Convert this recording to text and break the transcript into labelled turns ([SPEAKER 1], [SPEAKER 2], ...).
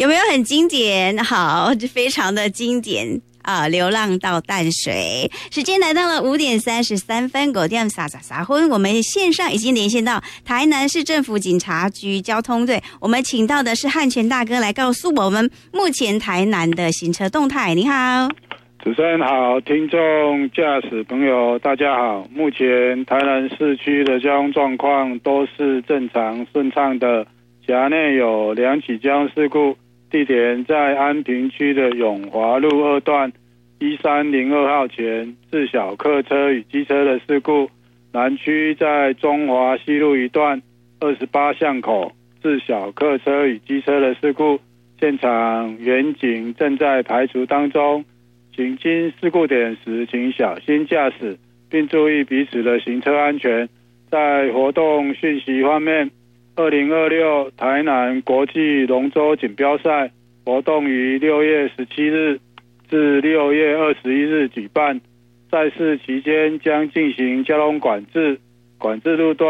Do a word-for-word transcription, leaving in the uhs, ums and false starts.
[SPEAKER 1] 有没有很经典？好，非常的经典啊！流浪到淡水，时间来到了五点三十三分，狗店撒撒撒婚。我们线上已经连线到台南市政府警察局交通队，我们请到的是汉全大哥来告诉我们目前台南的行车动态。你好。
[SPEAKER 2] 主持人好，听众驾驶朋友大家好。目前台南市区的交通状况都是正常顺畅的，辖内有两起交通事故，地点在安平区的永华路二段一三零二号前，自小客车与机车的事故；南区在中华西路一段二十八巷口，自小客车与机车的事故，现场远景正在排除当中。行经事故点时，请小心驾驶，并注意彼此的行车安全。在活动讯息方面，二零二六台南国际龙舟锦标赛活动于六月十七日至六月二十一日举办，赛事期间将进行交通管制，管制路段